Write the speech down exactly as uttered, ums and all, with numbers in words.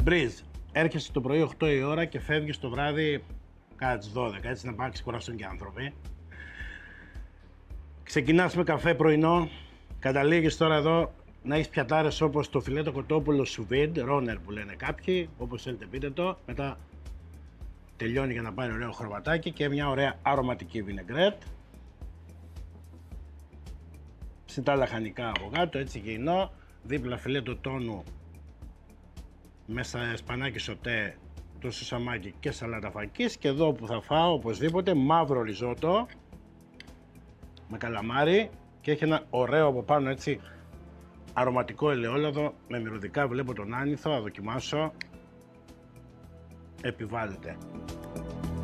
Μπριζ. Έρχεσαι το πρωί οκτώ η ώρα και φεύγεις το βράδυ κατά τις δώδεκα, έτσι να πάνε να ξεκουραστούν και οι άνθρωποι. Ξεκινάς με καφέ πρωινό, καταλήγεις τώρα εδώ να έχεις πιατάρες όπως το φιλέτο κοτόπουλο σουβίντ, ρόνερ που λένε κάποιοι, όπως θέλετε πείτε το. Μετά τελειώνει για να πάρει ωραίο χρωματάκι και μια ωραία αρωματική βινεγκρέτ. Ψητά λαχανικά από κάτω, έτσι γεινό. Δίπλα φιλέτο τόνου μέσα σπανάκι σοτέ, το σουσαμάκι και σαλάτα φακής. Και εδώ που θα φάω οπωσδήποτε μαύρο ριζότο με καλαμάρι και έχει ένα ωραίο από πάνω έτσι αρωματικό ελαιόλαδο με μυρωδικά. Βλέπω τον άνηθο, θα δοκιμάσω. Επιβάλλεται.